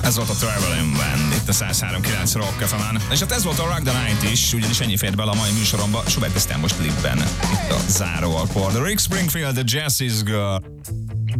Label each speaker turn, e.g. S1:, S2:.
S1: Ez volt a Traveling Band, itt a 103.9 Rock FM-en. És hát ez volt a Rock the Night is, ugyanis ennyi fért bele a mai műsoromba. Schubert Eszter most klipben. Itt a záró akkord. Rick Springfield, The Jazz is Girl.